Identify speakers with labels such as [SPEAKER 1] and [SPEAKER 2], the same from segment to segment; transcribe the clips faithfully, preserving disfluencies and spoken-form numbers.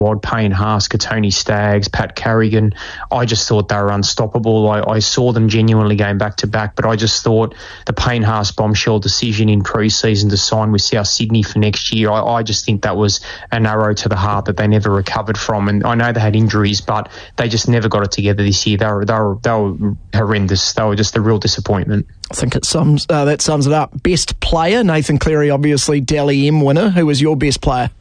[SPEAKER 1] Wad, Payne Haas, Tony Staggs, Pat Carrigan. I just thought they were unstoppable. I, I saw them genuinely going back to back, but I just thought the Payne Haas bombshell decision in pre-season to sign with South Sydney for next year, I, I just think that was an arrow to the heart that they never recovered from. And I know they had injuries, but they just never got it together this year. They were, they were, they were horrendous. They were just a real disappointment.
[SPEAKER 2] I think it sums uh, that sums it up. Best player, Nathan Cleary, obviously Dally M winner. Who was your best player?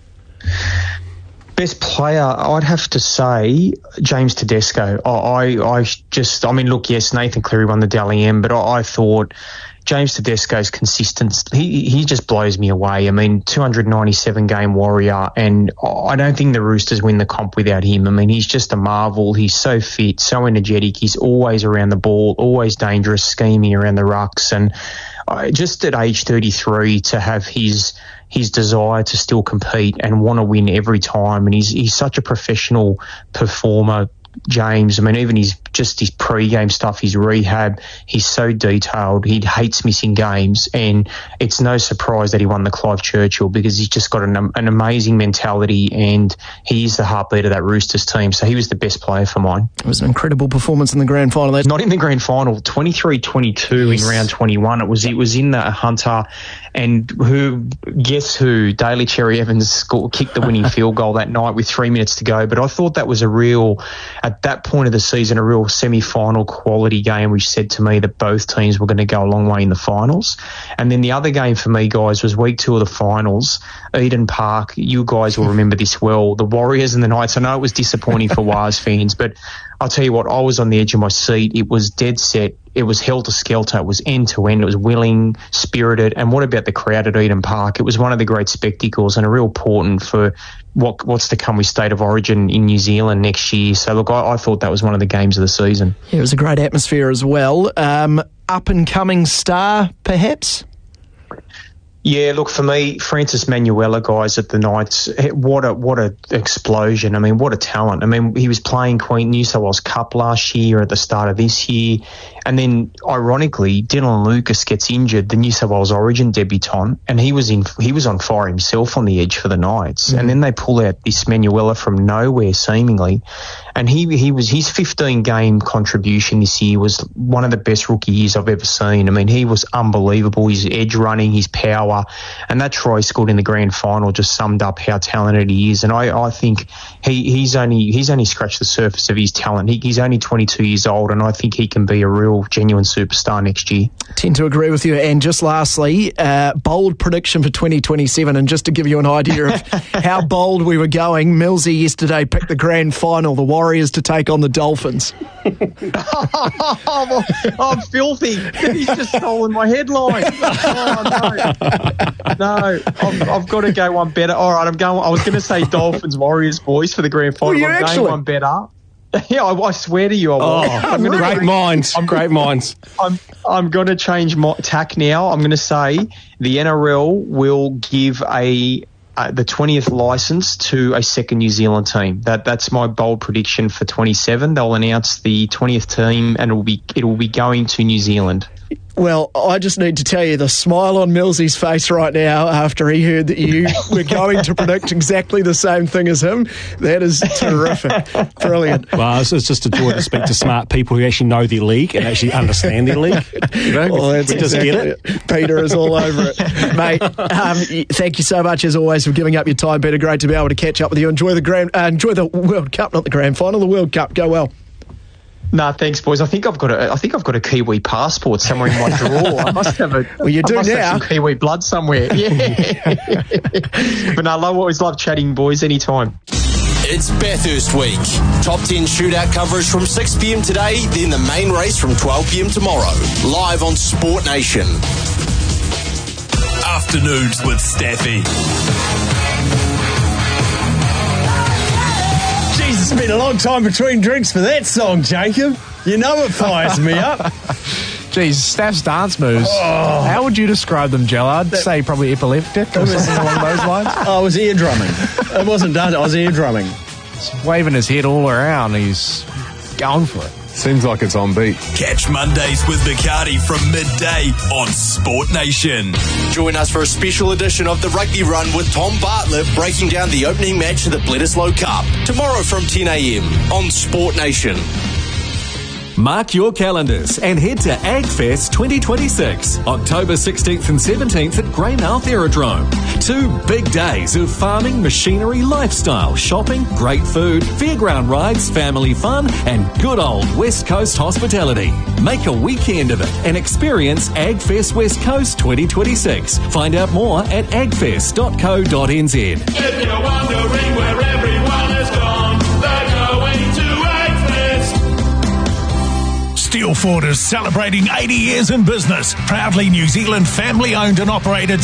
[SPEAKER 1] Best player, I'd have to say James Tedesco. I, I, I just, I mean, look, yes, Nathan Cleary won the Dally M, but I, I thought James Tedesco's consistency, he, he just blows me away. I mean, two hundred ninety-seven game warrior, and I don't think the Roosters win the comp without him. I mean, he's just a marvel. He's so fit, so energetic. He's always around the ball, always dangerous, scheming around the rucks. And uh, just at age thirty-three to have his his desire to still compete and want to win every time. And he's he's such a professional performer, James. I mean, even his just his pre-game stuff, his rehab, he's so detailed. He hates missing games, and it's no surprise that he won the Clive Churchill because he's just got an, an amazing mentality, and he is the heartbeat of that Roosters team. So he was the best player for mine.
[SPEAKER 2] It was an incredible performance in the grand final. That's
[SPEAKER 1] not in the grand final, twenty-three twenty-two yes. in round twenty-one. It was it was in the Hunter, and who guess who? Daly Cherry Evans scored, kicked the winning field goal that night with three minutes to go. But I thought that was a real, at that point of the season, a real semi-final quality game, which said to me that both teams were going to go a long way in the finals. And then the other game for me, guys, was week two of the finals, Eden Park. You guys will remember this well. The Warriors and the Knights. I know it was disappointing for Wars fans, but I'll tell you what, I was on the edge of my seat. It was dead set. It was helter-skelter. It was end-to-end. It was willing, spirited. And what about the crowd at Eden Park? It was one of the great spectacles and a real portent for what what's to come with State of Origin in New Zealand next year. So, look, I, I thought that was one of the games of the season.
[SPEAKER 2] Yeah, it was a great atmosphere as well. Um, up-and-coming star, perhaps?
[SPEAKER 1] Yeah, look, for me, Francis Manuela, guys, at the Knights, what a what a explosion. I mean, what a talent. I mean, he was playing Queen New South Wales Cup last year at the start of this year. And then, ironically, Dylan Lucas gets injured, the New South Wales Origin debutant, and he was in he was on fire himself on the edge for the Knights. Mm. And then they pull out this Manuela from nowhere, seemingly. And he he was his fifteen game contribution this year was one of the best rookie years I've ever seen. I mean, he was unbelievable. His edge running, his power, and that try he scored in the grand final just summed up how talented he is. And I, I think he, he's only he's only scratched the surface of his talent. He, he's only twenty-two years old, and I think he can be a real genuine superstar next year.
[SPEAKER 2] I tend to agree with you. And just lastly, uh, bold prediction for twenty twenty-seven, and just to give you an idea of how bold we were going, Millsy yesterday picked the grand final, the Warriors to take on the Dolphins.
[SPEAKER 1] oh, I'm filthy. He's just stolen my headline. Oh, no. No, I've, I've got to go one better. All right, I'm going. I was going to say Dolphins Warriors boys for the grand final.
[SPEAKER 2] Well,
[SPEAKER 1] I'm
[SPEAKER 2] actually
[SPEAKER 1] going one better. Yeah, I, I swear to you, I will.
[SPEAKER 3] Oh,
[SPEAKER 1] I'm
[SPEAKER 3] great
[SPEAKER 1] gonna,
[SPEAKER 3] minds. I'm great minds.
[SPEAKER 1] I'm I'm going to change my tack now. I'm going to say the N R L will give a uh, the twentieth license to a second New Zealand team. That that's my bold prediction for twenty-seven. They'll announce the twentieth team, and it will be it will be going to New Zealand.
[SPEAKER 2] Well, I just need to tell you the smile on Millsy's face right now after he heard that you were going to predict exactly the same thing as him. That is terrific. Brilliant.
[SPEAKER 3] Well, it's, it's just a joy to speak to smart people who actually know their league and actually understand their league. You know,
[SPEAKER 2] well, that's
[SPEAKER 3] we just
[SPEAKER 2] exactly
[SPEAKER 3] get it.
[SPEAKER 2] it. Peter is all over it. Mate, um, thank you so much, as always, for giving up your time, Peter. Great to be able to catch up with you. Enjoy the grand, uh, enjoy the World Cup, not the grand final, the World Cup. Go well.
[SPEAKER 1] No, nah, thanks, boys. I think I've got a. I think I've got a Kiwi passport somewhere in my drawer. I must have a.
[SPEAKER 2] Well, you do
[SPEAKER 1] I must
[SPEAKER 2] now.
[SPEAKER 1] Have some Kiwi blood somewhere. Yeah. But no, I always love chatting, boys. Anytime.
[SPEAKER 4] It's Bathurst Week. Top ten shootout coverage from six p m today, then the main race from twelve p m tomorrow. Live on Sport Nation.
[SPEAKER 5] Afternoons with Staffy.
[SPEAKER 6] It's been a long time between drinks for that song, Jacob. You know it fires me up.
[SPEAKER 7] Jeez, Staff's dance moves.
[SPEAKER 6] Oh.
[SPEAKER 7] How would you describe them, Joe? I'd that, say probably epileptic or something along those lines.
[SPEAKER 6] I was ear drumming. It wasn't dance, I was ear drumming.
[SPEAKER 7] He's waving his head all around. He's going for it.
[SPEAKER 8] Seems like it's on beat.
[SPEAKER 5] Catch Mondays with Bacardi from midday on Sport Nation.
[SPEAKER 4] Join us for a special edition of the Rugby Run with Tom Bartlett breaking down the opening match of the Bledisloe Cup tomorrow from ten a.m. on Sport Nation.
[SPEAKER 9] Mark your calendars and head to AgFest twenty twenty-six, October sixteenth and seventeenth at Greymouth Aerodrome. Two big days of farming, machinery, lifestyle, shopping, great food, fairground rides, family fun, and good old West Coast hospitality. Make a weekend of it and experience AgFest West Coast twenty twenty-six. Find out more at agfest dot co dot n z.
[SPEAKER 10] If you're wondering where everyone has gone, they're going to AgFest.
[SPEAKER 11] Steelford is celebrating eighty years in business. Proudly New Zealand family owned and operated